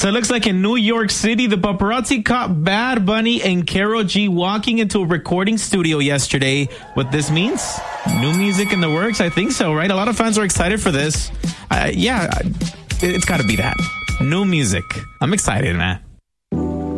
So it looks like in New York City, the paparazzi caught Bad Bunny and Karol G walking into a recording studio yesterday. What this means? New music in the works? I think so, right? A lot of fans are excited for this. It's got to be that. New music. I'm excited, man.